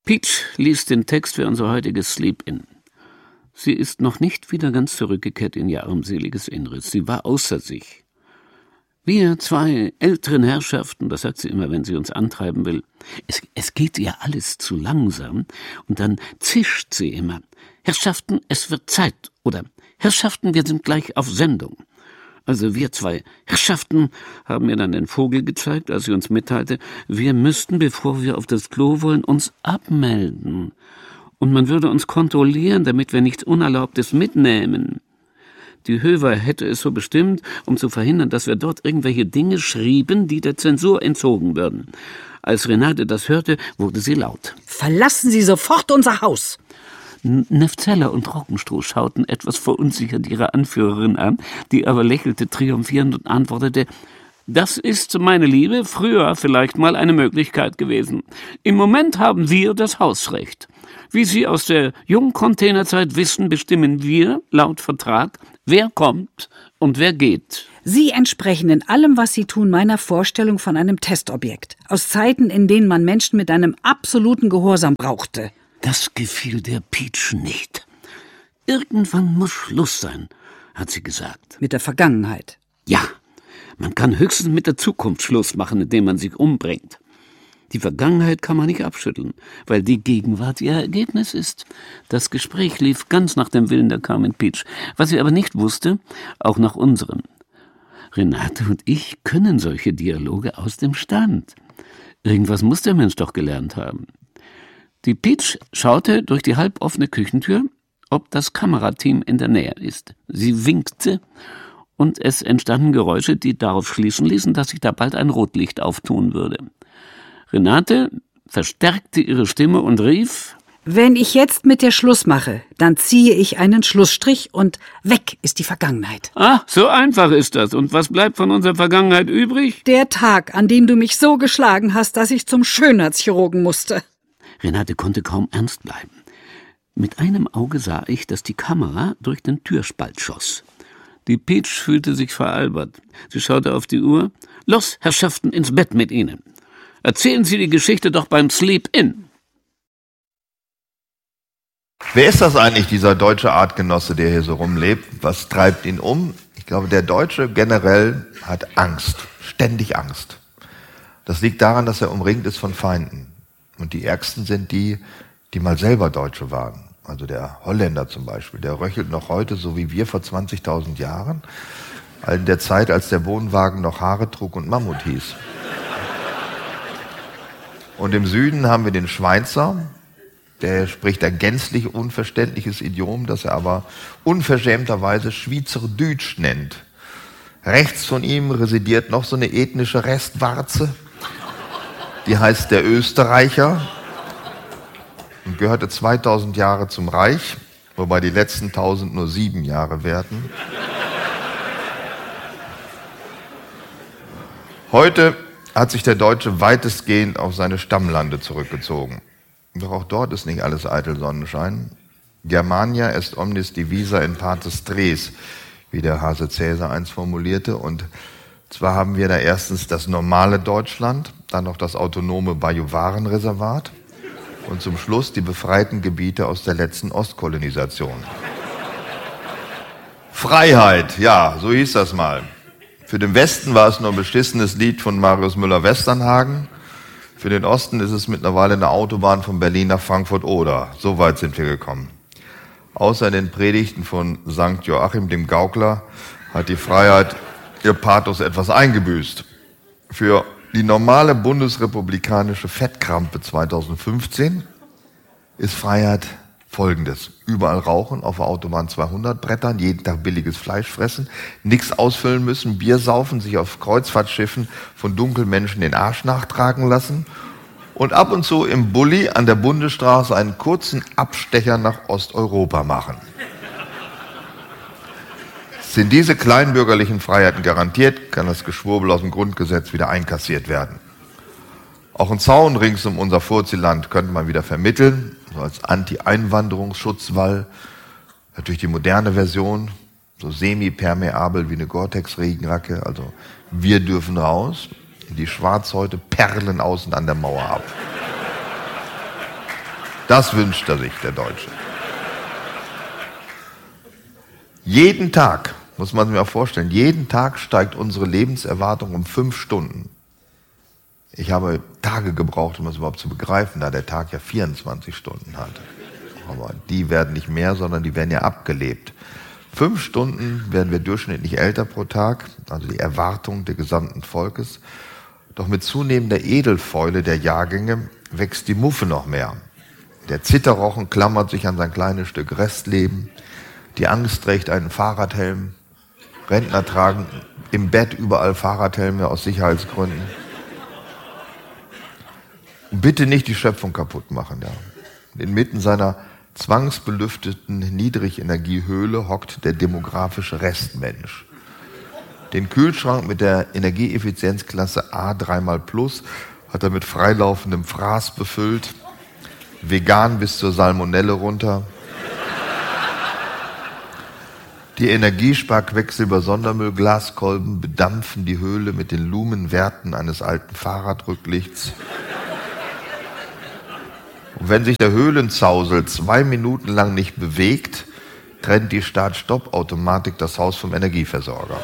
Peach liest den Text für unser heutiges Sleep-In. Sie ist noch nicht wieder ganz zurückgekehrt in ihr armseliges Inneres. Sie war außer sich. Wir zwei älteren Herrschaften, das sagt sie immer, wenn sie uns antreiben will, es geht ihr alles zu langsam, und dann zischt sie immer. Herrschaften, es wird Zeit, oder Herrschaften, wir sind gleich auf Sendung. Also wir zwei Herrschaften haben mir dann den Vogel gezeigt, als sie uns mitteilte, wir müssten, bevor wir auf das Klo wollen, uns abmelden. Und man würde uns kontrollieren, damit wir nichts Unerlaubtes mitnehmen. Die Höver hätte es so bestimmt, um zu verhindern, dass wir dort irgendwelche Dinge schrieben, die der Zensur entzogen würden. Als Renate das hörte, wurde sie laut. Verlassen Sie sofort unser Haus! Neftzeller und Rockenstroh schauten etwas verunsichert ihre Anführerin an, die aber lächelte triumphierend und antwortete, das ist, meine Liebe, früher vielleicht mal eine Möglichkeit gewesen. Im Moment haben wir das Hausrecht. Wie Sie aus der Jungcontainerzeit wissen, bestimmen wir, laut Vertrag, wer kommt und wer geht. Sie entsprechen in allem, was Sie tun, meiner Vorstellung von einem Testobjekt. Aus Zeiten, in denen man Menschen mit einem absoluten Gehorsam brauchte. Das gefiel der Peach nicht. Irgendwann muss Schluss sein, hat sie gesagt. Mit der Vergangenheit? Ja, man kann höchstens mit der Zukunft Schluss machen, indem man sich umbringt. Die Vergangenheit kann man nicht abschütteln, weil die Gegenwart ihr Ergebnis ist. Das Gespräch lief ganz nach dem Willen der Carmen Peach. Was sie aber nicht wusste, auch nach unserem. Renate und ich können solche Dialoge aus dem Stand. Irgendwas muss der Mensch doch gelernt haben. Die Peach schaute durch die halboffene Küchentür, ob das Kamerateam in der Nähe ist. Sie winkte, und es entstanden Geräusche, die darauf schließen ließen, dass sich da bald ein Rotlicht auftun würde. Renate verstärkte ihre Stimme und rief, wenn ich jetzt mit dir Schluss mache, dann ziehe ich einen Schlussstrich und weg ist die Vergangenheit. Ah, so einfach ist das. Und was bleibt von unserer Vergangenheit übrig? Der Tag, an dem du mich so geschlagen hast, dass ich zum Schönheitschirurgen musste. Renate konnte kaum ernst bleiben. Mit einem Auge sah ich, dass die Kamera durch den Türspalt schoss. Die Peach fühlte sich veralbert. Sie schaute auf die Uhr. Los, Herrschaften, ins Bett mit Ihnen. Erzählen Sie die Geschichte doch beim Sleep-In. Wer ist das eigentlich, dieser deutsche Artgenosse, der hier so rumlebt? Was treibt ihn um? Ich glaube, der Deutsche generell hat Angst, ständig Angst. Das liegt daran, dass er umringt ist von Feinden. Und die ärgsten sind die, die mal selber Deutsche waren. Also der Holländer zum Beispiel, der röchelt noch heute, so wie wir vor 20.000 Jahren, in der Zeit, als der Wohnwagen noch Haare trug und Mammut hieß. Und im Süden haben wir den Schweizer, der spricht ein gänzlich unverständliches Idiom, das er aber unverschämterweise Schweizerdütsch nennt. Rechts von ihm residiert noch so eine ethnische Restwarze, die heißt der Österreicher und gehörte 2000 Jahre zum Reich, wobei die letzten 1000 nur 7 Jahre währten. Heute hat sich der Deutsche weitestgehend auf seine Stammlande zurückgezogen. Doch auch dort ist nicht alles eitel Sonnenschein. Germania est omnis divisa in partes tres, wie der Hase Cäsar einst formulierte. Und zwar haben wir da erstens das normale Deutschland, dann noch das autonome Bajuwarenreservat und zum Schluss die befreiten Gebiete aus der letzten Ostkolonisation. Freiheit, ja, so hieß das mal. Für den Westen war es nur ein beschissenes Lied von Marius Müller-Westernhagen. Für den Osten ist es mittlerweile eine Autobahn von Berlin nach Frankfurt-Oder. So weit sind wir gekommen. Außer in den Predigten von St. Joachim dem Gaukler hat die Freiheit ihr Pathos etwas eingebüßt. Für die normale bundesrepublikanische Fettkrampe 2015 ist Freiheit Folgendes: Überall rauchen, auf der Autobahn 200 brettern, jeden Tag billiges Fleisch fressen, nichts ausfüllen müssen, Bier saufen, sich auf Kreuzfahrtschiffen von Dunkelmenschen den Arsch nachtragen lassen und ab und zu im Bulli an der Bundesstraße einen kurzen Abstecher nach Osteuropa machen. Sind diese kleinbürgerlichen Freiheiten garantiert, kann das Geschwurbel aus dem Grundgesetz wieder einkassiert werden. Auch ein Zaun rings um unser Furziland könnte man wieder vermitteln, so als Anti-Einwanderungsschutzwall. Natürlich die moderne Version, so semi-permeabel wie eine Gore-Tex-Regenjacke. Also wir dürfen raus, die Schwarzhäute perlen außen an der Mauer ab. Das wünscht er sich, der Deutsche. Jeden Tag, muss man sich mal vorstellen, jeden Tag steigt unsere Lebenserwartung um 5 Stunden. Ich habe Tage gebraucht, um das überhaupt zu begreifen, da der Tag ja 24 Stunden hat. Aber die werden nicht mehr, sondern die werden ja abgelebt. 5 Stunden werden wir durchschnittlich älter pro Tag, also die Erwartung des gesamten Volkes. Doch mit zunehmender Edelfäule der Jahrgänge wächst die Muffe noch mehr. Der Zitterrochen klammert sich an sein kleines Stück Restleben. Die Angst trägt einen Fahrradhelm. Rentner tragen im Bett überall Fahrradhelme aus Sicherheitsgründen. Und bitte nicht die Schöpfung kaputt machen. Ja. Inmitten seiner zwangsbelüfteten Niedrigenergiehöhle hockt der demografische Restmensch. Den Kühlschrank mit der Energieeffizienzklasse A3+ hat er mit freilaufendem Fraß befüllt, vegan bis zur Salmonelle runter. Die Energiesparquecksilber-Sondermüll-Glaskolben bedampfen die Höhle mit den Lumenwerten eines alten Fahrradrücklichts. Und wenn sich der Höhlenzausel 2 Minuten lang nicht bewegt, trennt die Start-Stopp-Automatik das Haus vom Energieversorger.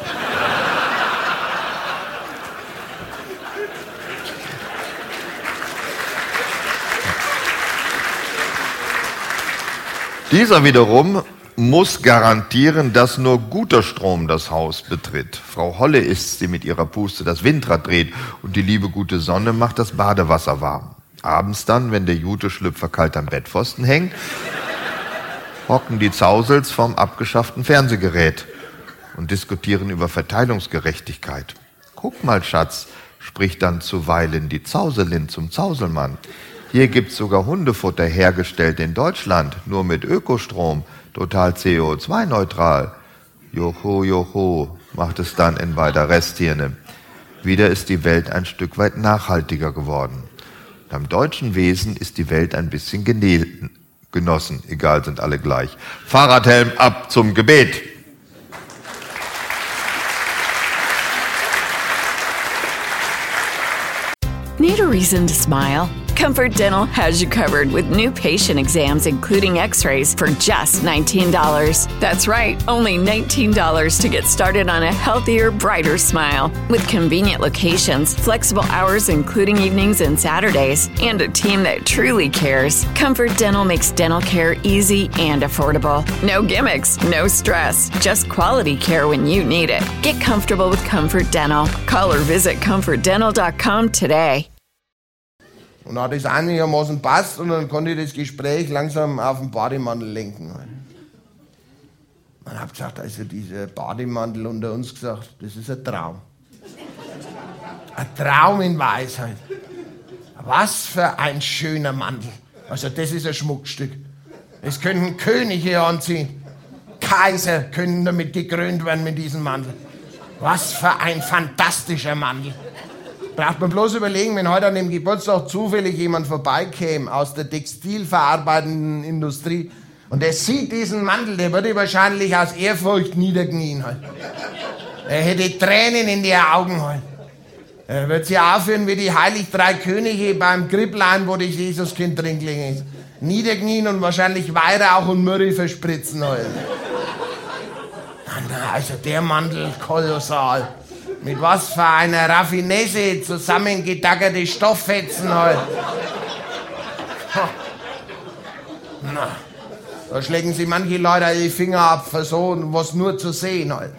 Dieser wiederum muss garantieren, dass nur guter Strom das Haus betritt. Frau Holle ist's, die mit ihrer Puste das Windrad dreht und die liebe gute Sonne macht das Badewasser warm. Abends dann, wenn der Juteschlüpfer kalt am Bettpfosten hängt, hocken die Zausels vom abgeschafften Fernsehgerät und diskutieren über Verteilungsgerechtigkeit. Guck mal, Schatz, spricht dann zuweilen die Zauselin zum Zauselmann. Hier gibt's sogar Hundefutter hergestellt in Deutschland, nur mit Ökostrom, total CO2-neutral. Joho, joho, macht es dann in beider Resthirne. Wieder ist die Welt ein Stück weit nachhaltiger geworden. Beim deutschen Wesen ist die Welt ein bisschen genossen. Egal, sind alle gleich. Fahrradhelm ab zum Gebet. Need a reason to smile? Comfort Dental has you covered with new patient exams, including x-rays, for just $19. That's right, only $19 to get started on a healthier, brighter smile. With convenient locations, flexible hours including evenings and Saturdays, and a team that truly cares, Comfort Dental makes dental care easy and affordable. No gimmicks, no stress, just quality care when you need it. Get comfortable with Comfort Dental. Call or visit comfortdental.com today. Und dann hat das einigermaßen passt und dann konnte ich das Gespräch langsam auf den Bademantel lenken. Man hat gesagt, also dieser Bademantel unter uns gesagt, das ist ein Traum. Ein Traum in Weisheit. Was für ein schöner Mantel. Also das ist ein Schmuckstück. Es könnten Könige anziehen. Kaiser könnten damit gekrönt werden mit diesem Mantel. Was für ein fantastischer Mantel. Braucht man bloß überlegen, wenn heute an dem Geburtstag zufällig jemand vorbeikäme aus der textilverarbeitenden Industrie und der sieht diesen Mantel, der würde wahrscheinlich aus Ehrfurcht niederknien halt. Er hätte Tränen in die Augen halt. Er wird sich aufführen wie die heilig 3 Könige beim Kripplein, wo das Jesuskind drin gelegen ist. Niederknien und wahrscheinlich Weihrauch und Myrrhe verspritzen halt. Also der Mantel kolossal. Mit was für einer Raffinesse zusammengetackerte Stofffetzen halt. Na, da schlägen sich manche Leute die Finger ab für so was nur zu sehen halt.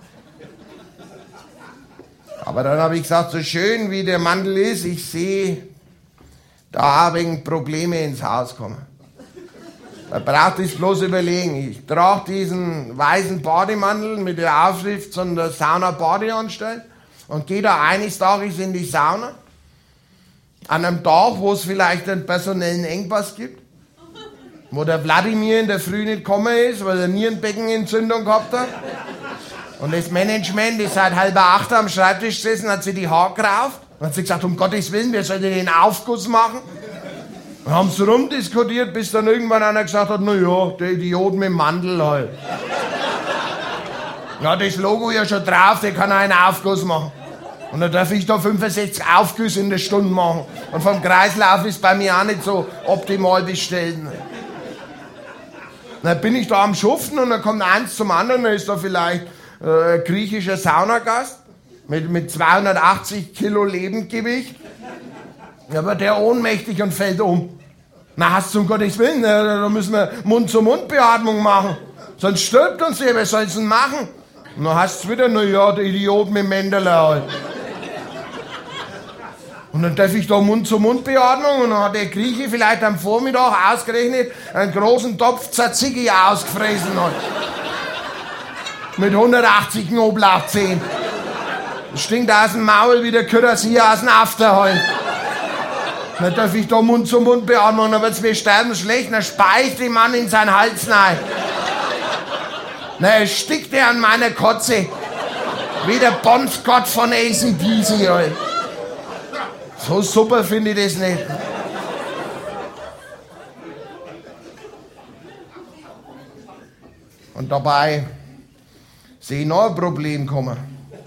Aber dann habe ich gesagt, so schön wie der Mantel ist, ich sehe, da habe ich Probleme ins Haus kommen. Da braucht ich bloß überlegen. Ich trage diesen weißen Bademantel mit der Aufschrift von der Sauna-Badeanstalt und gehe da eines Tages in die Sauna. An einem Tag, wo es vielleicht einen personellen Engpass gibt. Wo der Wladimir in der Früh nicht gekommen ist, weil er Nierenbeckenentzündung gehabt hat. Und das Management ist seit 7:30 am Schreibtisch gesessen, hat sich die Haare gerauft. Und hat sie gesagt, um Gottes Willen, wir sollten den Aufguss machen. Und haben sie rumdiskutiert, bis dann irgendwann einer gesagt hat, na ja, der Idiot mit dem Mantel halt. Ja, das Logo ja schon drauf, der kann einen Aufguss machen. Und dann darf ich da 65 Aufgüsse in der Stunde machen. Und vom Kreislauf ist bei mir auch nicht so optimal bestellt. Dann bin ich da am Schuften und dann kommt eins zum anderen. Dann ist da vielleicht ein griechischer Saunagast mit 280 Kilo Lebendgewicht. Aber der ohnmächtig und fällt um. Na, hast du um Gottes Willen, da müssen wir Mund-zu-Mund-Beatmung machen. Sonst stirbt uns der, wer soll's denn machen? Und dann hast du wieder, naja, der Idiot mit Mendele halt. Und dann darf ich da Mund-zu-Mund-Beatmung und dann hat der Grieche vielleicht am Vormittag ausgerechnet einen großen Topf Tzatziki ausgefressen halt. Mit 180 Knoblauchzehen. Das stinkt aus dem Maul wie der Kürassier aus dem After halt. Dann darf ich da Mund-zu-Mund-Beatmung, dann wird's mir sterbenschlecht, dann speicht der Mann in seinen Hals rein. Na, erstickt er an meiner Kotze. Wie der Bond-Gott von AC/DC halt. So super finde ich das nicht. Und dabei sehe ich noch ein Problem kommen.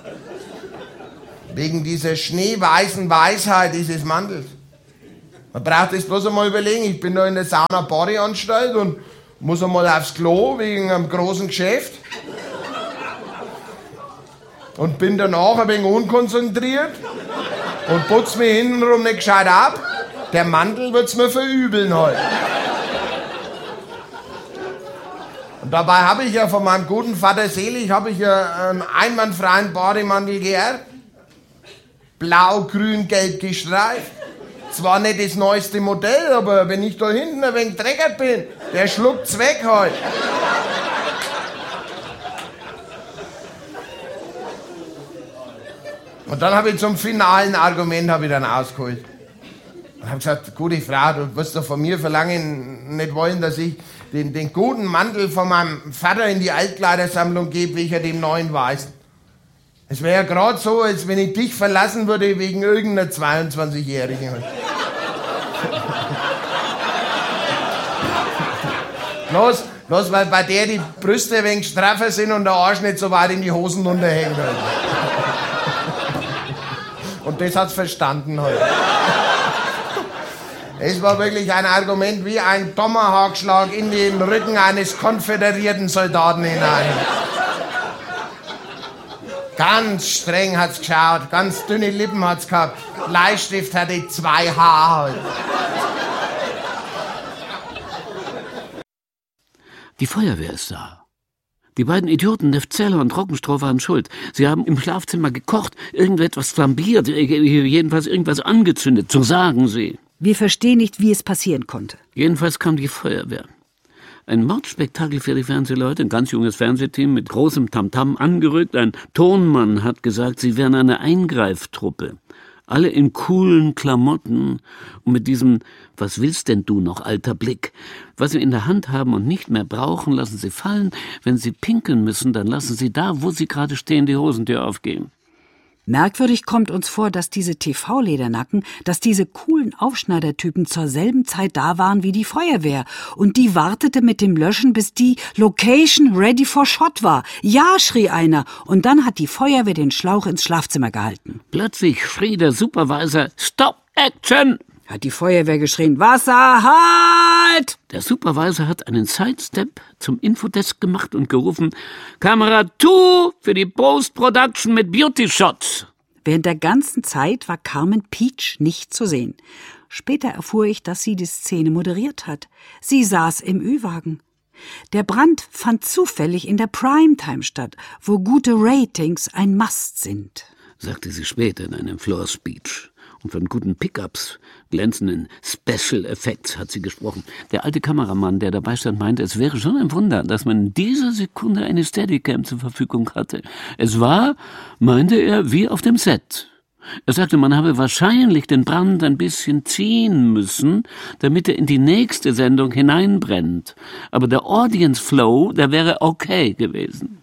Wegen dieser schneeweißen Weisheit dieses Mantels. Man braucht das bloß einmal überlegen. Ich bin da in der Sauna-Badeanstalt und muss einmal aufs Klo wegen einem großen Geschäft. Und bin danach ein wenig unkonzentriert und putze mich hintenrum nicht gescheit ab. Der Mantel wird's mir verübeln heute. Und dabei habe ich ja von meinem guten Vater selig einen einwandfreien Bademantel geerbt. Blau, grün, gelb gestreift. Zwar nicht das neueste Modell, aber wenn ich da hinten ein wenig dreckert bin, der schluckt's weg heute. Und dann habe ich zum finalen Argument dann ausgeholt. Und habe gesagt, gute Frau, du wirst doch von mir verlangen, nicht wollen, dass ich den guten Mantel von meinem Vater in die Altkleidersammlung gebe, wie ich ja dem neuen weißen. Es wäre ja gerade so, als wenn ich dich verlassen würde wegen irgendeiner 22-Jährigen. Bloß weil bei der die Brüste ein wenig straffer sind und der Arsch nicht so weit in die Hosen runterhängt. Und das hat's verstanden heute. Es war wirklich ein Argument wie ein Tomahawk-Schlag in den Rücken eines konföderierten Soldaten hinein. Ganz streng hat's geschaut, ganz dünne Lippen hat's gehabt. Bleistift hatte 2 Haar halt. Die Feuerwehr ist da. Die beiden Idioten, Neftzeller und Rockenstroh, waren schuld. Sie haben im Schlafzimmer gekocht, irgendetwas flambiert, jedenfalls irgendwas angezündet, so sagen sie. Wir verstehen nicht, wie es passieren konnte. Jedenfalls kam die Feuerwehr. Ein Mordspektakel für die Fernsehleute, ein ganz junges Fernsehteam mit großem Tamtam angerückt. Ein Tonmann hat gesagt, sie wären eine Eingreiftruppe. Alle in coolen Klamotten und mit diesem »Was willst denn du noch, alter Blick?« Was sie in der Hand haben und nicht mehr brauchen, lassen sie fallen. Wenn sie pinkeln müssen, dann lassen sie da, wo sie gerade stehen, die Hosentür aufgehen. Merkwürdig kommt uns vor, dass diese TV-Ledernacken, dass diese coolen Aufschneidertypen zur selben Zeit da waren wie die Feuerwehr. Und die wartete mit dem Löschen, bis die Location ready for shot war. Ja, schrie einer. Und dann hat die Feuerwehr den Schlauch ins Schlafzimmer gehalten. Plötzlich schrie der Supervisor, »Stop, Action!« Hat die Feuerwehr geschrien, Wasser, halt! Der Supervisor hat einen Sidestep zum Infodesk gemacht und gerufen, Kamera 2 für die Post-Production mit Beauty-Shots. Während der ganzen Zeit war Carmen Pietsch nicht zu sehen. Später erfuhr ich, dass sie die Szene moderiert hat. Sie saß im Ü-Wagen. Der Brand fand zufällig in der Primetime statt, wo gute Ratings ein Must sind, sagte sie später in einem Floor-Speech. Und von guten Pickups, glänzenden Special Effects hat sie gesprochen. Der alte Kameramann, der dabei stand, meinte, es wäre schon ein Wunder, dass man in dieser Sekunde eine Steadicam zur Verfügung hatte. Es war, meinte er, wie auf dem Set. Er sagte, man habe wahrscheinlich den Brand ein bisschen ziehen müssen, damit er in die nächste Sendung hineinbrennt. Aber der Audience Flow, der wäre okay gewesen.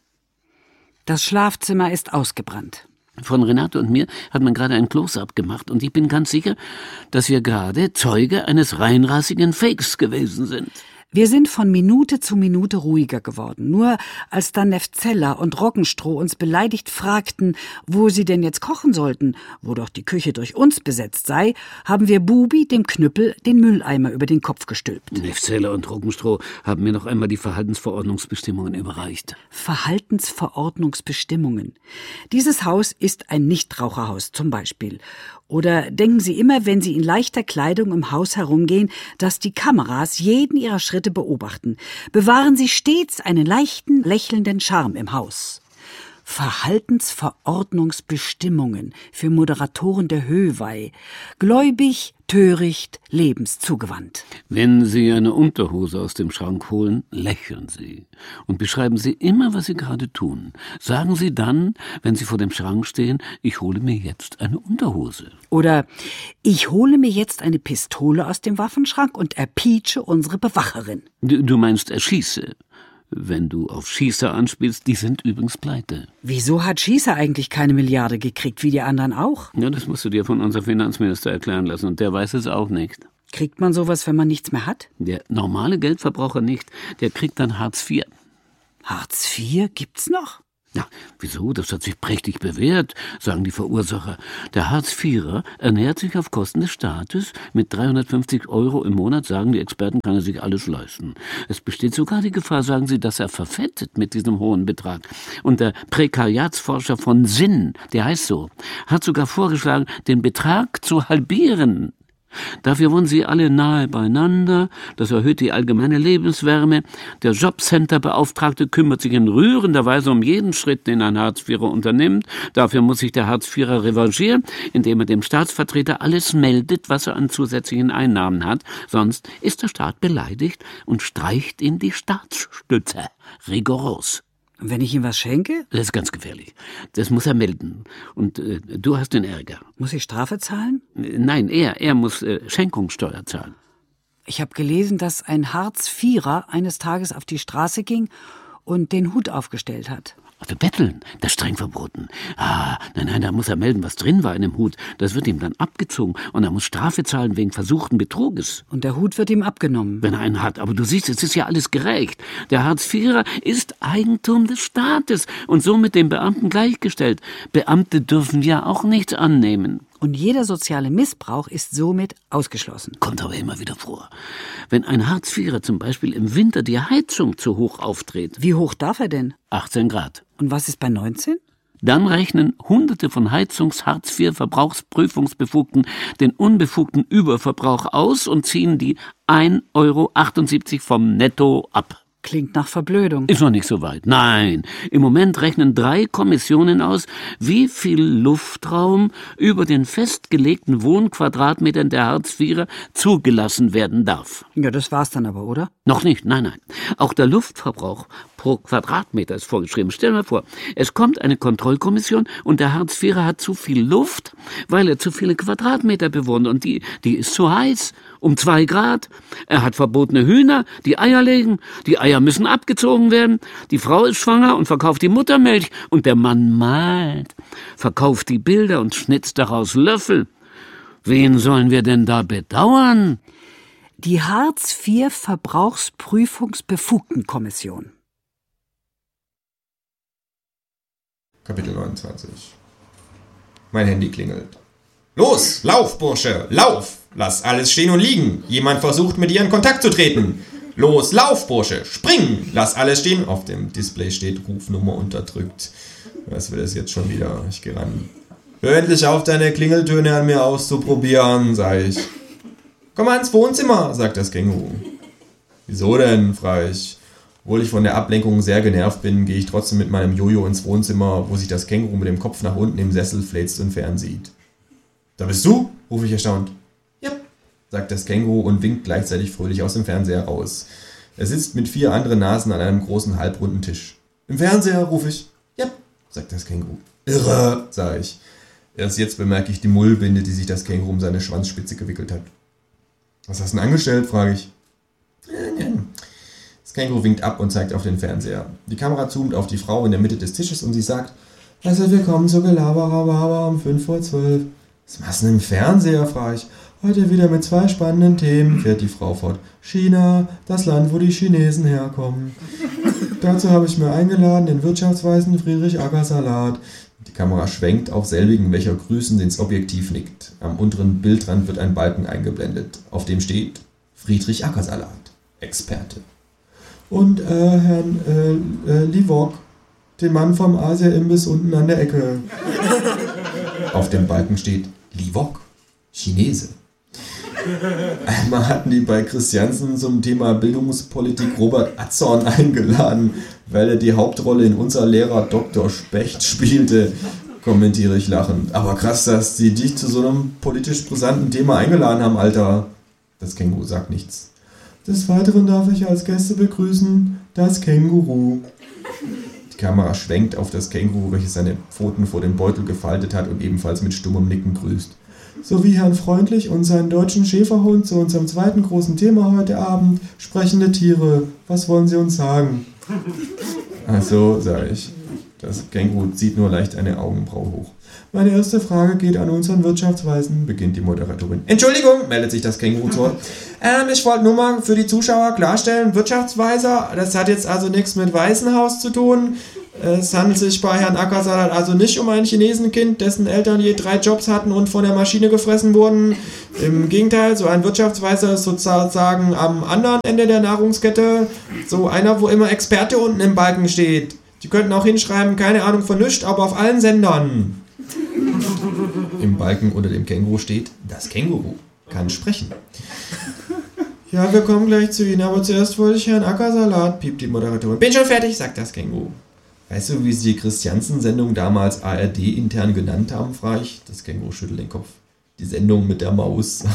Das Schlafzimmer ist ausgebrannt. Von Renate und mir hat man gerade ein Close-up gemacht und ich bin ganz sicher, dass wir gerade Zeuge eines reinrassigen Fakes gewesen sind. Wir sind von Minute zu Minute ruhiger geworden. Nur als dann Neftzeller und Roggenstroh uns beleidigt fragten, wo sie denn jetzt kochen sollten, wo doch die Küche durch uns besetzt sei, haben wir Bubi, dem Knüppel, den Mülleimer über den Kopf gestülpt. Neftzeller und Roggenstroh haben mir noch einmal die Verhaltensverordnungsbestimmungen überreicht. Verhaltensverordnungsbestimmungen. Dieses Haus ist ein Nichtraucherhaus zum Beispiel. Oder denken Sie immer, wenn Sie in leichter Kleidung im Haus herumgehen, dass die Kameras jeden Ihrer Schritte beobachten. Bewahren Sie stets einen leichten, lächelnden Charme im Haus. Verhaltensverordnungsbestimmungen für Moderatoren der Höhweih. Gläubig, töricht, lebenszugewandt. Wenn Sie eine Unterhose aus dem Schrank holen, lächeln Sie und beschreiben Sie immer, was Sie gerade tun. Sagen Sie dann, wenn Sie vor dem Schrank stehen, ich hole mir jetzt eine Unterhose. Oder ich hole mir jetzt eine Pistole aus dem Waffenschrank und erpietsche unsere Bewacherin. Du meinst erschieße. Wenn du auf Schießer anspielst, die sind übrigens pleite. Wieso hat Schießer eigentlich keine Milliarde gekriegt, wie die anderen auch? Ja, das musst du dir von unserem Finanzminister erklären lassen und der weiß es auch nicht. Kriegt man sowas, wenn man nichts mehr hat? Der normale Geldverbraucher nicht, der kriegt dann Hartz IV. Hartz IV gibt's noch? Ja, wieso? Das hat sich prächtig bewährt, sagen die Verursacher. Der Hartz-IVer ernährt sich auf Kosten des Staates. Mit 350 € im Monat, sagen die Experten, kann er sich alles leisten. Es besteht sogar die Gefahr, sagen sie, dass er verfettet mit diesem hohen Betrag. Und der Prekariatsforscher von Sinn, der heißt so, hat sogar vorgeschlagen, den Betrag zu halbieren. Dafür wohnen sie alle nahe beieinander, das erhöht die allgemeine Lebenswärme. Der Jobcenter-Beauftragte kümmert sich in rührender Weise um jeden Schritt, den ein Hartz-IVer unternimmt. Dafür muss sich der Hartz-IVer revanchieren, indem er dem Staatsvertreter alles meldet, was er an zusätzlichen Einnahmen hat. Sonst ist der Staat beleidigt und streicht ihm die Staatsstütze. Rigoros. Und wenn ich ihm was schenke? Das ist ganz gefährlich. Das muss er melden. Und du hast den Ärger. Muss ich Strafe zahlen? Nein, er muss Schenkungssteuer zahlen. Ich habe gelesen, dass ein Hartz-IVer eines Tages auf die Straße ging und den Hut aufgestellt hat. Also betteln, das ist streng verboten. Nein, da muss er melden, was drin war in dem Hut. Das wird ihm dann abgezogen und er muss Strafe zahlen wegen versuchten Betruges. Und der Hut wird ihm abgenommen. Wenn er einen hat. Aber du siehst, es ist ja alles gerecht. Der Hartz-IVer ist Eigentum des Staates und somit dem Beamten gleichgestellt. Beamte dürfen ja auch nichts annehmen. Und jeder soziale Missbrauch ist somit ausgeschlossen. Kommt aber immer wieder vor. Wenn ein Hartz-IVer zum Beispiel im Winter die Heizung zu hoch aufdreht. Wie hoch darf er denn? 18 Grad. Und was ist bei 19? Dann rechnen Hunderte von Heizungs-Hartz-IV-Verbrauchsprüfungsbefugten den unbefugten Überverbrauch aus und ziehen die 1,78 € vom Netto ab. Klingt nach Verblödung. Ist noch nicht so weit. Nein, im Moment rechnen 3 Kommissionen aus, wie viel Luftraum über den festgelegten Wohnquadratmetern der Hartz-IVer zugelassen werden darf. Ja, das war's dann aber, oder? Noch nicht, nein. Auch der Luftverbrauch pro Quadratmeter ist vorgeschrieben. Stell dir mal vor, es kommt eine Kontrollkommission und der Hartz-IVer hat zu viel Luft, weil er zu viele Quadratmeter bewohnt und die ist zu heiß, um 2 Grad. Er hat verbotene Hühner, die Eier legen, die Eier müssen abgezogen werden, die Frau ist schwanger und verkauft die Muttermilch und der Mann malt, verkauft die Bilder und schnitzt daraus Löffel. Wen sollen wir denn da bedauern? Die Hartz-IV-Verbrauchsprüfungsbefugtenkommission. Kapitel 29. Mein Handy klingelt. Los, lauf, Bursche, lauf! Lass alles stehen und liegen. Jemand versucht, mit dir in Kontakt zu treten. Los, lauf, Bursche, spring! Lass alles stehen. Auf dem Display steht Rufnummer unterdrückt. Was will das jetzt schon wieder? Ich gehe ran. Hör endlich auf, deine Klingeltöne an mir auszuprobieren, sag ich. Komm mal ins Wohnzimmer, sagt das Känguru. Wieso denn, frage ich. Obwohl ich von der Ablenkung sehr genervt bin, gehe ich trotzdem mit meinem Jojo ins Wohnzimmer, wo sich das Känguru mit dem Kopf nach unten im Sessel fläzt und fernsieht. Da bist du? Rufe ich erstaunt. Ja, sagt das Känguru und winkt gleichzeitig fröhlich aus dem Fernseher raus. Er sitzt mit 4 anderen Nasen an einem großen halbrunden Tisch. Im Fernseher, rufe ich. Ja, sagt das Känguru. Irre, sage ich. Erst jetzt bemerke ich die Mullbinde, die sich das Känguru um seine Schwanzspitze gewickelt hat. Was hast du denn angestellt, frage ich. Das Känguru winkt ab und zeigt auf den Fernseher. Die Kamera zoomt auf die Frau in der Mitte des Tisches und sie sagt, herzlich willkommen zur Gelaber um 5:12. Was machst du denn im Fernseher, frage ich. Heute wieder mit 2 spannenden Themen, fährt die Frau fort. China, das Land, wo die Chinesen herkommen. Dazu habe ich mir eingeladen den Wirtschaftsweisen Friedrich Ackersalat. Die Kamera schwenkt auf selbigen, welcher grüßend ins Objektiv nickt. Am unteren Bildrand wird ein Balken eingeblendet, auf dem steht Friedrich Ackersalat, Experte. Und Herrn Livok, den Mann vom Asia-Imbiss unten an der Ecke. Auf dem Balken steht Livok, Chinese. Einmal hatten die bei Christiansen zum Thema Bildungspolitik Robert Atzorn eingeladen, weil er die Hauptrolle in Unser Lehrer Dr. Specht spielte, kommentiere ich lachend. Aber krass, dass die dich zu so einem politisch brisanten Thema eingeladen haben, Alter. Das Känguru sagt nichts. Des Weiteren darf ich als Gäste begrüßen das Känguru. Die Kamera schwenkt auf das Känguru, welches seine Pfoten vor dem Beutel gefaltet hat und ebenfalls mit stummem Nicken grüßt. Sowie Herrn Freundlich und seinen deutschen Schäferhund zu unserem zweiten großen Thema heute Abend, sprechende Tiere. Was wollen Sie uns sagen? Ach so, sage ich. Das Känguru zieht nur leicht eine Augenbraue hoch. Meine erste Frage geht an unseren Wirtschaftsweisen, beginnt die Moderatorin. Entschuldigung, meldet sich das Känguru zu Wort. Ich wollte nur mal für die Zuschauer klarstellen, Wirtschaftsweiser, das hat jetzt also nichts mit Waisenhaus zu tun. Es handelt sich bei Herrn Ackersalat also nicht um ein Chinesenkind, dessen Eltern je 3 Jobs hatten und von der Maschine gefressen wurden. Im Gegenteil, so ein Wirtschaftsweiser ist sozusagen am anderen Ende der Nahrungskette, so einer, wo immer Experte unten im Balken steht. Die könnten auch hinschreiben, keine Ahnung von nichts, aber auf allen Sendern. Im Balken unter dem Känguru steht, das Känguru kann sprechen. Ja, wir kommen gleich zu Ihnen, aber zuerst wollte ich Herrn Ackersalat, piept die Moderatorin. Bin schon fertig, sagt das Känguru. Weißt du, wie sie die Christiansen-Sendung damals ARD intern genannt haben, frage ich. Das Känguru schüttelt den Kopf. Die Sendung mit der Maus.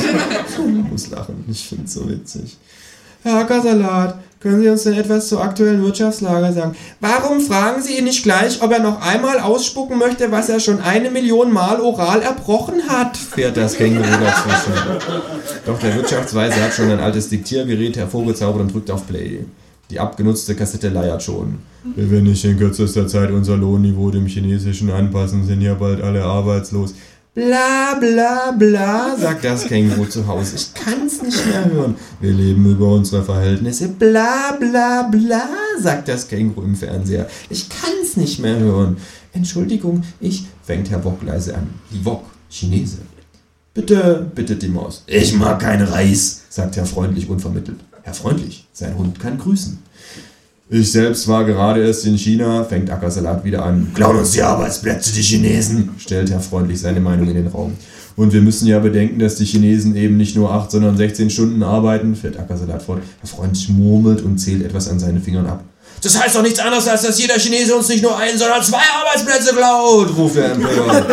Ich muss lachen, ich finde es so witzig. Herr Ackersalat, können Sie uns denn etwas zur aktuellen Wirtschaftslage sagen? Warum fragen Sie ihn nicht gleich, ob er noch einmal ausspucken möchte, was er schon 1 Million Mal oral erbrochen hat? Fährt das Känguru dazwischen. Doch der Wirtschaftsweise hat schon ein altes Diktiergerät hervorgezaubert und drückt auf Play. Die abgenutzte Kassette leiert schon. Wir werden nicht in kürzester Zeit unser Lohnniveau dem Chinesischen anpassen, sind ja bald alle arbeitslos. Bla bla bla, sagt das Känguru zu Hause. Ich kann's nicht mehr hören. Wir leben über unsere Verhältnisse. Bla bla bla, sagt das Känguru im Fernseher. Ich kann's nicht mehr hören. Entschuldigung, fängt Herr Wok leise an. Livok, Chinese. Bitte, bittet die Maus. Ich mag keinen Reis, sagt Herr Freundlich unvermittelt. Herr Freundlich, sein Hund kann grüßen. Ich selbst war gerade erst in China, fängt Ackersalat wieder an. Klauen uns die Arbeitsplätze, die Chinesen, stellt Herr Freundlich seine Meinung in den Raum. Und wir müssen ja bedenken, dass die Chinesen eben nicht nur 8, sondern 16 Stunden arbeiten, fährt Ackersalat fort. Herr Freundlich murmelt und zählt etwas an seinen Fingern ab. Das heißt doch nichts anderes, als dass jeder Chinese uns nicht nur 1, sondern 2 Arbeitsplätze klaut, ruft er empört.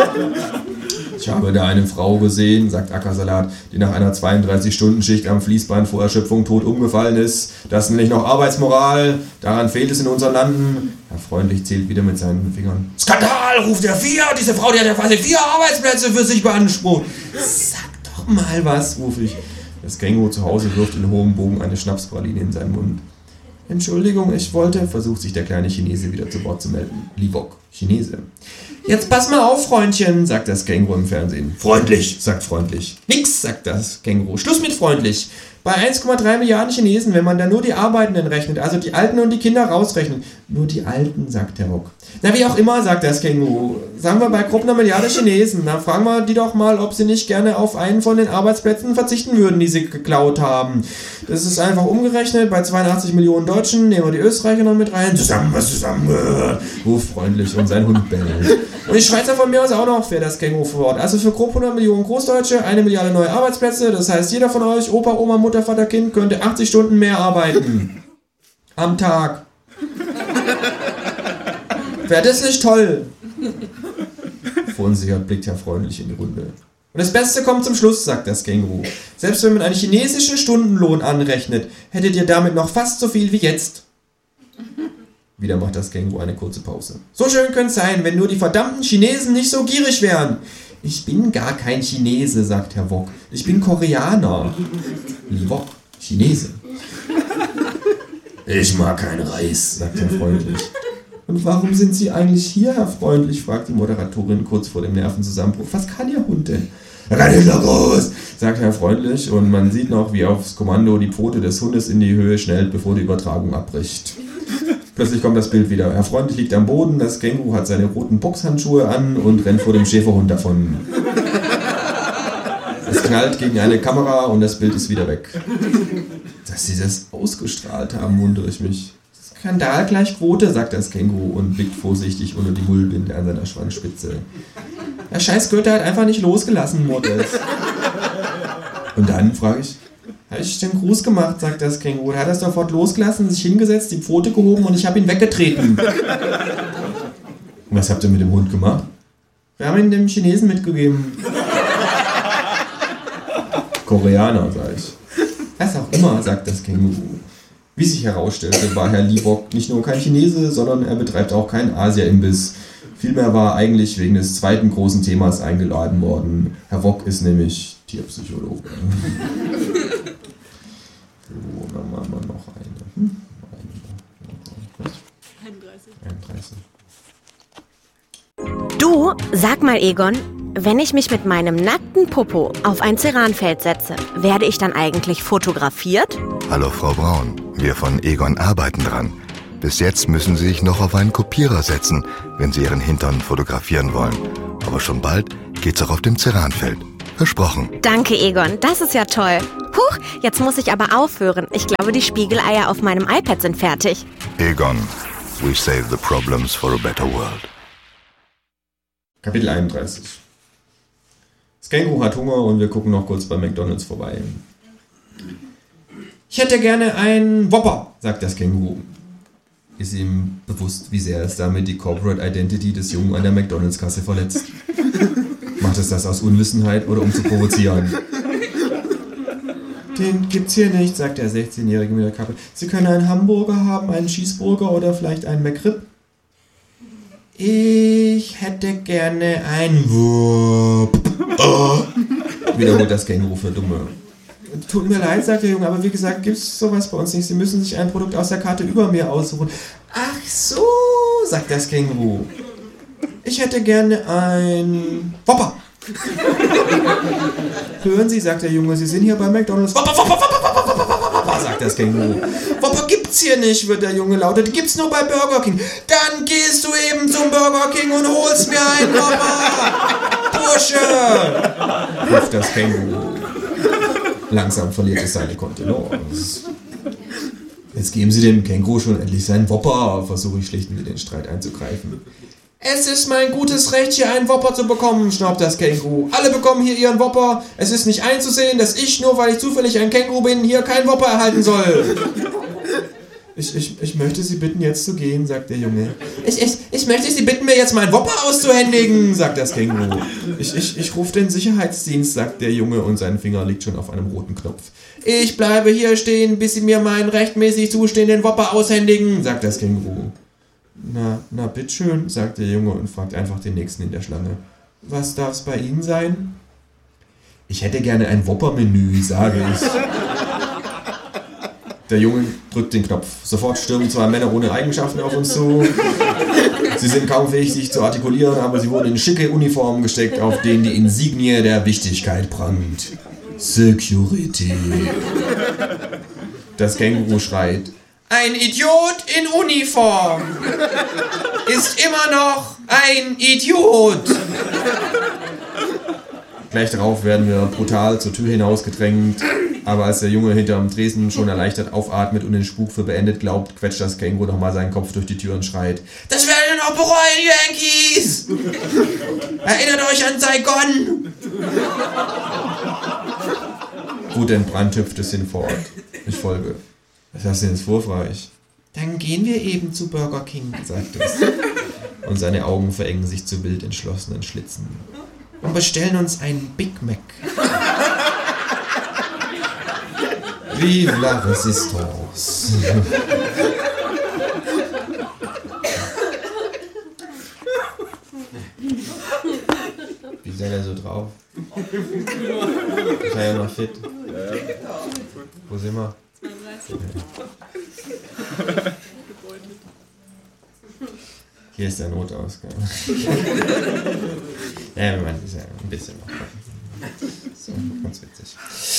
Ich habe da eine Frau gesehen, sagt Ackersalat, die nach einer 32-Stunden-Schicht am Fließband vor Erschöpfung tot umgefallen ist. Das ist nämlich noch Arbeitsmoral. Daran fehlt es in unseren Landen. Herr Freundlich zählt wieder mit seinen Fingern. Skandal, ruft er. 4! Diese Frau, die hat ja quasi 4 Arbeitsplätze für sich beansprucht. Sag doch mal was, rufe ich. Das Känguru zu Hause wirft in hohem Bogen eine Schnapspraline in seinen Mund. Entschuldigung, ich wollte, versucht sich der kleine Chinese wieder zu Wort zu melden. Livok, Chinese. Jetzt pass mal auf, Freundchen, sagt das Känguru im Fernsehen. Freundlich, sagt Freundlich. Nix, sagt das Känguru. Schluss mit freundlich. Bei 1,3 Milliarden Chinesen, wenn man da nur die Arbeitenden rechnet, also die Alten und die Kinder rausrechnet. Nur die Alten, sagt der Wok. Na, wie auch immer, sagt das Känguru. Sagen wir bei grob einer Milliarde Chinesen. Na, fragen wir die doch mal, ob sie nicht gerne auf einen von den Arbeitsplätzen verzichten würden, die sie geklaut haben. Das ist einfach umgerechnet. Bei 82 Millionen Deutschen nehmen wir die Österreicher noch mit rein. Zusammen, was zusammengehört. Ruft Freundlich und sein Hund bellt. Und die Schweizer von mir aus auch noch, fährt das Känguru fort. Also für grob 100 Millionen Großdeutsche, 1 Milliarde neue Arbeitsplätze. Das heißt, jeder von euch, Opa, Oma, Mutter, Vater, Kind, könnte 80 Stunden mehr arbeiten. Am Tag. Wäre das nicht toll? Verunsichert blickt Herr Freundlich in die Runde. Und das Beste kommt zum Schluss, sagt das Känguru. Selbst wenn man einen chinesischen Stundenlohn anrechnet, hättet ihr damit noch fast so viel wie jetzt. Wieder macht das Känguru eine kurze Pause. So schön könnte es sein, wenn nur die verdammten Chinesen nicht so gierig wären. Ich bin gar kein Chinese, sagt Herr Wok. Ich bin Koreaner. Livok, Chinese. Ich mag keinen Reis, sagt Herr Freundlich. Und warum sind Sie eigentlich hier, Herr Freundlich, fragt die Moderatorin kurz vor dem Nervenzusammenbruch. Was kann Ihr Hund denn? Er kann nicht so groß, sagt er freundlich und man sieht noch, wie aufs Kommando die Pfote des Hundes in die Höhe schnellt, bevor die Übertragung abbricht. Plötzlich kommt das Bild wieder. Herr Freundlich liegt am Boden, das Känguru hat seine roten Boxhandschuhe an und rennt vor dem Schäferhund davon. Es knallt gegen eine Kamera und das Bild ist wieder weg. Dass sie das ausgestrahlt haben, wundere ich mich. Skandal gleich Quote, sagt das Känguru und blickt vorsichtig unter die Mullbinde an seiner Schwanzspitze. Der scheiß Goethe hat einfach nicht losgelassen, murrt es. Und dann frage ich, habe ich den Gruß gemacht, sagt das Känguru. Er hat das sofort losgelassen, sich hingesetzt, die Pfote gehoben und ich habe ihn weggetreten. Und was habt ihr mit dem Hund gemacht? Wir haben ihn dem Chinesen mitgegeben. Koreaner, sag ich. Was auch immer, sagt das Känguru. Wie sich herausstellte, war Herr Liebock nicht nur kein Chinese, sondern er betreibt auch keinen Asia-Imbiss. Vielmehr war er eigentlich wegen des zweiten großen Themas eingeladen worden. Herr Wok ist nämlich Tierpsychologe. So, dann machen wir noch eine. 31. Du, sag mal Egon, wenn ich mich mit meinem nackten Popo auf ein Ceranfeld setze, werde ich dann eigentlich fotografiert? Hallo Frau Braun, wir von Egon arbeiten dran. Bis jetzt müssen Sie sich noch auf einen Kopierer setzen, wenn Sie Ihren Hintern fotografieren wollen. Aber schon bald geht's auch auf dem Ceranfeld. Versprochen. Danke Egon, das ist ja toll. Huch, jetzt muss ich aber aufhören. Ich glaube, die Spiegeleier auf meinem iPad sind fertig. Egon, we save the problems for a better world. Kapitel 31. Das Känguru hat Hunger und wir gucken noch kurz bei McDonald's vorbei. Ich hätte gerne einen Whopper, sagt das Känguru. Ist ihm bewusst, wie sehr es damit die Corporate Identity des Jungen an der McDonald's-Kasse verletzt. Macht es das aus Unwissenheit oder um zu provozieren? Den gibt's hier nicht, sagt der 16-Jährige mit der Kappe. Sie können einen Hamburger haben, einen Cheeseburger oder vielleicht einen McRib. Ich hätte gerne ein Whopper. Wiederholt das Känguru für Dumme. Tut mir leid, sagt der Junge, aber wie gesagt, gibt's sowas bei uns nicht. Sie müssen sich ein Produkt aus der Karte über mir aussuchen. Ach so, sagt das Känguru. Ich hätte gerne ein Whopper. Hören Sie, sagt der Junge, Sie sind hier bei McDonald's. Whopper, Whopper, Whopper, Whopper, Whopper, Whopper, sagt das Känguru. Whopper gibt's hier nicht, wird der Junge lauter. Die gibt's nur bei Burger King. Dann gehst du eben zum Burger King und holst mir einen Whopper. Bursche, ruft das Känguru. Langsam verliert es seine Kontenance. Jetzt geben Sie dem Känguru schon endlich seinen Whopper, versuche ich schlicht in den Streit einzugreifen. Es ist mein gutes Recht, hier einen Whopper zu bekommen, schnaubt das Känguru. Alle bekommen hier ihren Whopper. Es ist nicht einzusehen, dass ich, nur weil ich zufällig ein Känguru bin, hier keinen Whopper erhalten soll. Ich möchte Sie bitten, jetzt zu gehen, sagt der Junge. Ich möchte Sie bitten, mir jetzt meinen Whopper auszuhändigen, sagt das Känguru. Ich rufe den Sicherheitsdienst, sagt der Junge und sein Finger liegt schon auf einem roten Knopf. Ich bleibe hier stehen, bis Sie mir meinen rechtmäßig zustehenden Whopper aushändigen, sagt das Känguru. Na bitteschön, sagt der Junge und fragt einfach den Nächsten in der Schlange. Was darf's bei Ihnen sein? Ich hätte gerne ein Whopper-Menü, sage ich. Der Junge drückt den Knopf. Sofort stürmen zwei Männer ohne Eigenschaften auf uns zu. Sie sind kaum fähig, sich zu artikulieren, aber sie wurden in schicke Uniformen gesteckt, auf denen die Insignie der Wichtigkeit prangt. Security. Das Känguru schreit. Ein Idiot in Uniform ist immer noch ein Idiot. Gleich darauf werden wir brutal zur Tür hinausgedrängt, aber als der Junge hinterm Tresen schon erleichtert aufatmet und den Spuk für beendet glaubt, quetscht das Känguru nochmal seinen Kopf durch die Tür und schreit: Das werdet ihr noch bereuen, Yankees! Erinnert euch an Saigon! Wutentbrannt hüpft es hinfort. Ich folge. Was hast du denn jetzt vor, frage ich. Dann gehen wir eben zu Burger King, sagt es. Und seine Augen verengen sich zu wild entschlossenen Schlitzen. Und bestellen uns einen Big Mac. Vive la Resistance. Wie seid ihr so drauf? Ich war ja noch fit. Wo sind wir? Hier ist der Notausgang. Ja, man ist ja ein bisschen noch. So, ganz witzig.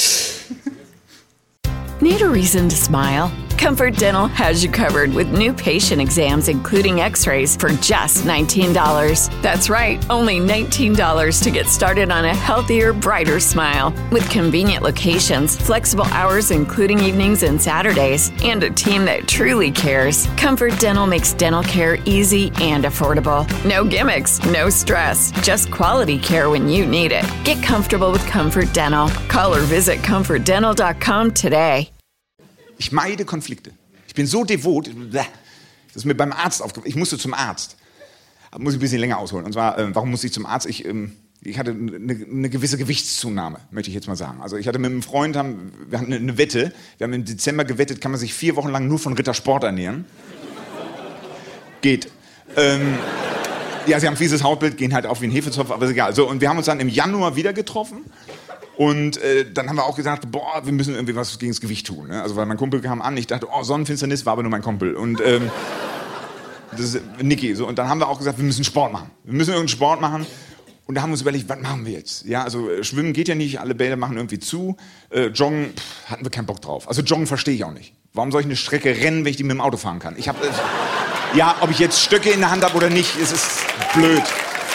Need a reason to smile? Comfort Dental has you covered with new patient exams, including x-rays, for just $19. That's right, only $19 to get started on a healthier, brighter smile. With convenient locations, flexible hours including evenings and Saturdays, and a team that truly cares, Comfort Dental makes dental care easy and affordable. No gimmicks, no stress, just quality care when you need it. Get comfortable with Comfort Dental. Call or visit comfortdental.com today. Ich meide Konflikte. Ich bin so devot, das ist mir beim Arzt aufgefallen. Ich musste zum Arzt. Da muss ich ein bisschen länger ausholen. Und zwar, warum musste ich zum Arzt? Ich hatte eine gewisse Gewichtszunahme, möchte ich jetzt mal sagen. Also ich hatte mit einem Freund, wir hatten eine Wette. Wir haben im Dezember gewettet, kann man sich 4 Wochen lang nur von Rittersport ernähren. Geht. Ja, sie haben ein fieses Hautbild, gehen halt auf wie ein Hefezopf, aber ist egal. So, und wir haben uns dann im Januar wieder getroffen. Und dann haben wir auch gesagt, boah, wir müssen irgendwie was gegen das Gewicht tun. Ne? Also weil mein Kumpel kam an, ich dachte, oh, Sonnenfinsternis, war aber nur mein Kumpel. Und das ist Niki. So, und dann haben wir auch gesagt, wir müssen Sport machen. Wir müssen irgendeinen Sport machen. Und da haben wir uns überlegt, was machen wir jetzt? Ja, also Schwimmen geht ja nicht, alle Bäder machen irgendwie zu. Joggen, hatten wir keinen Bock drauf. Also Joggen verstehe ich auch nicht. Warum soll ich eine Strecke rennen, wenn ich die mit dem Auto fahren kann? Ja, ob ich jetzt Stöcke in der Hand habe oder nicht, es ist blöd.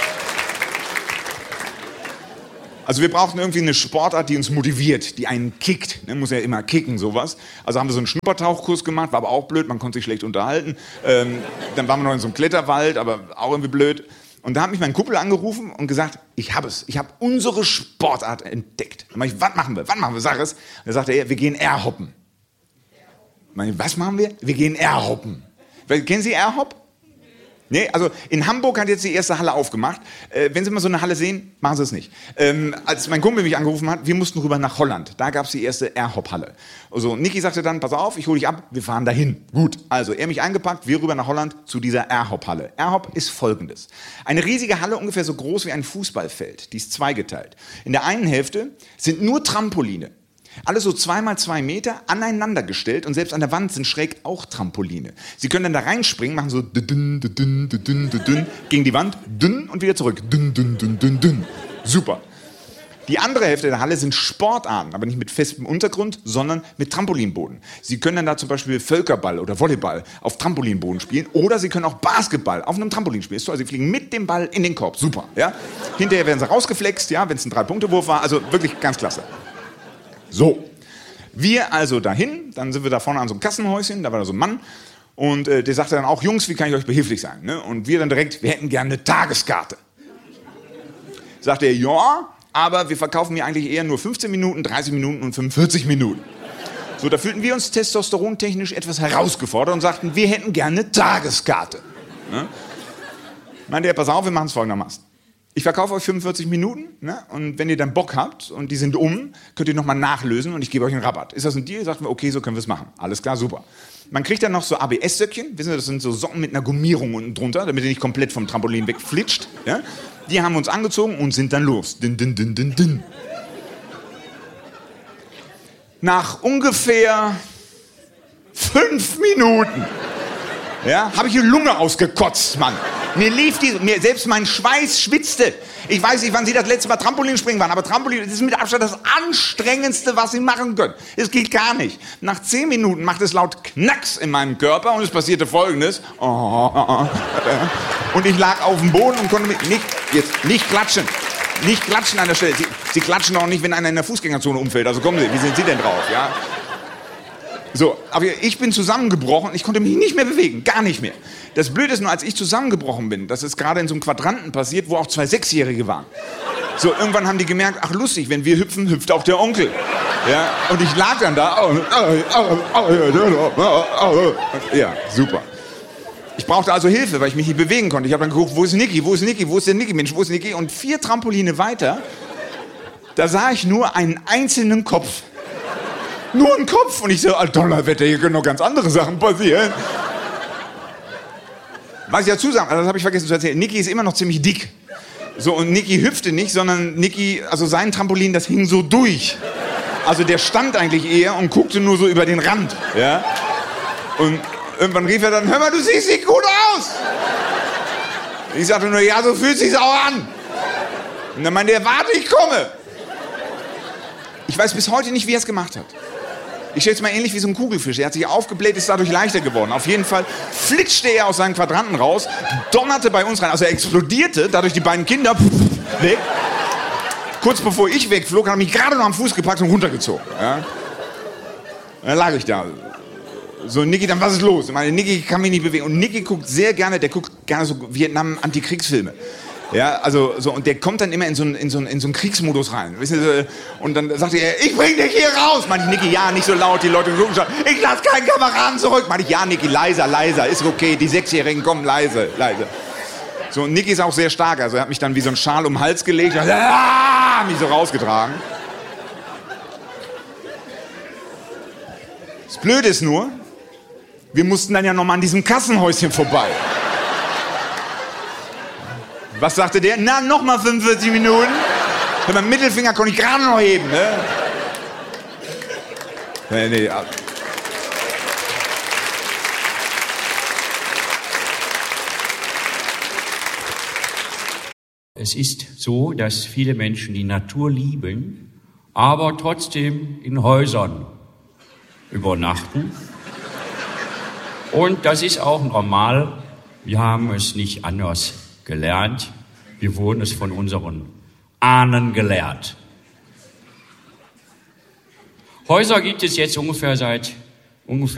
Also wir brauchten irgendwie eine Sportart, die uns motiviert, die einen kickt. Ne? Muss ja immer kicken, sowas. Also haben wir so einen Schnuppertauchkurs gemacht, war aber auch blöd, man konnte sich schlecht unterhalten. Dann waren wir noch in so einem Kletterwald, aber auch irgendwie blöd. Und da hat mich mein Kumpel angerufen und gesagt, ich habe es. Ich habe unsere Sportart entdeckt. Dann meinte ich, was machen wir? Sag es. Und dann sagte er, wir gehen Airhoppen. Was machen wir? Wir gehen Airhoppen. Kennen Sie Airhop? Nee, also in Hamburg hat jetzt die erste Halle aufgemacht. Wenn Sie mal so eine Halle sehen, machen Sie es nicht. Als mein Kumpel mich angerufen hat, wir mussten rüber nach Holland. Da gab es die erste Airhop-Halle. Also Niki sagte dann, pass auf, ich hole dich ab, wir fahren dahin. Gut, also er mich eingepackt, wir rüber nach Holland zu dieser Airhop-Halle. Airhop ist folgendes. Eine riesige Halle, ungefähr so groß wie ein Fußballfeld. Die ist zweigeteilt. In der einen Hälfte sind nur Trampoline. Alles so 2x2 Meter aneinander gestellt und selbst an der Wand sind schräg auch Trampoline. Sie können dann da reinspringen, machen so dünn, dünn, dünn, dünn, gegen die Wand, dünn und wieder zurück. Dünn, dünn, dünn, dünn, dünn. Super. Die andere Hälfte der Halle sind Sportarten, aber nicht mit festem Untergrund, sondern mit Trampolinboden. Sie können dann da zum Beispiel Völkerball oder Volleyball auf Trampolinboden spielen oder Sie können auch Basketball auf einem Trampolin spielen. Ist toll, Sie fliegen mit dem Ball in den Korb. Super. Ja? Hinterher werden Sie rausgeflext, ja, wenn es ein 3-Punkte-Wurf war. Also wirklich ganz klasse. So, wir also dahin, dann sind wir da vorne an so einem Kassenhäuschen, da war da so ein Mann und der sagte dann auch, Jungs, wie kann ich euch behilflich sein? Ne? Und wir dann direkt, wir hätten gerne eine Tageskarte. Sagte er, ja, aber wir verkaufen mir eigentlich eher nur 15 Minuten, 30 Minuten und 45 Minuten. So, da fühlten wir uns testosterontechnisch etwas herausgefordert und sagten, wir hätten gerne eine Tageskarte. Ne? Meinte er, pass auf, wir machen es folgendermaßen. Ich verkaufe euch 45 Minuten, ne? Und wenn ihr dann Bock habt und die sind könnt ihr nochmal nachlösen und ich gebe euch einen Rabatt. Ist das ein Deal? Sagt mir, okay, so können wir es machen. Alles klar, super. Man kriegt dann noch so ABS-Söckchen, wissen Sie, das sind so Socken mit einer Gummierung unten drunter, damit ihr nicht komplett vom Trampolin wegflitscht. Ja? Die haben wir uns angezogen und sind dann los. Din, din, din, din, din. Nach ungefähr 5 Minuten habe ich die Lunge ausgekotzt, Mann. Selbst mein Schweiß schwitzte. Ich weiß nicht, wann Sie das letzte Mal Trampolinspringen waren, aber Trampolin, das ist mit Abstand das Anstrengendste, was Sie machen können. Es geht gar nicht. Nach 10 Minuten macht es laut Knacks in meinem Körper und es passierte Folgendes. Und ich lag auf dem Boden und konnte nicht klatschen. Nicht klatschen an der Stelle. Sie klatschen auch nicht, wenn einer in der Fußgängerzone umfällt. Also kommen Sie, wie sind Sie denn drauf? Ja? So, aber ich bin zusammengebrochen, ich konnte mich nicht mehr bewegen, gar nicht mehr. Das Blöde ist nur, als ich zusammengebrochen bin, das ist gerade in so einem Quadranten passiert, wo auch 2 Sechsjährige waren. So, irgendwann haben die gemerkt, ach lustig, wenn wir hüpfen, hüpft auch der Onkel. Ja, und ich lag dann da. Ja, super. Ich brauchte also Hilfe, weil ich mich nicht bewegen konnte. Ich habe dann geguckt, wo ist Niki, wo ist Niki, wo ist der Niki, Mensch, wo ist Niki? Und 4 Trampoline weiter, da sah ich nur einen einzelnen Kopf. Nur ein Kopf. Und ich so, Donnerwetter, hier können noch ganz andere Sachen passieren. Was ich dazu sagen, also das habe ich vergessen zu erzählen, Niki ist immer noch ziemlich dick. So, und Niki hüpfte nicht, sondern Niki, also sein Trampolin, das hing so durch. Also der stand eigentlich eher und guckte nur so über den Rand. Ja? Und irgendwann rief er dann, hör mal, du siehst nicht gut aus. Ich sagte nur, ja, so fühlt sich's auch an. Und dann meinte er, warte, ich komme. Ich weiß bis heute nicht, wie er es gemacht hat. Ich stelle es mal ähnlich wie so ein Kugelfisch. Er hat sich aufgebläht, ist dadurch leichter geworden. Auf jeden Fall flitschte er aus seinen Quadranten raus, donnerte bei uns rein. Also er explodierte, dadurch die beiden Kinder weg. Kurz bevor ich wegflog, hat er mich gerade noch am Fuß gepackt und runtergezogen. Ja? Dann lag ich da. So, Niki, dann was ist los? Ich meine, Niki kann mich nicht bewegen. Und Niki guckt sehr gerne, der guckt gerne so Vietnam-Antikriegsfilme. Ja, also so, und der kommt dann immer in so einen Kriegsmodus rein. Wissen Sie, und dann sagt er, ich bring dich hier raus. Meinte ich, Niki, ja, nicht so laut, die Leute gucken schon. Ich lass keinen Kameraden zurück. Meinte ich, ja, Niki, leiser, ist okay. Die 6-Jährigen kommen leise. So, und Niki ist auch sehr stark. Also er hat mich dann wie so ein Schal um den Hals gelegt und mich so rausgetragen. Das Blöde ist nur, wir mussten dann ja noch mal an diesem Kassenhäuschen vorbei. Was sagte der? Na, noch mal 45 Minuten. Mit meinem Mittelfinger konnte ich gerade noch heben, ne? Nee. Es ist so, dass viele Menschen die Natur lieben, aber trotzdem in Häusern übernachten. Und das ist auch normal. Wir haben es nicht anders gelernt. Wir wurden es von unseren Ahnen gelehrt. Häuser gibt es jetzt ungefähr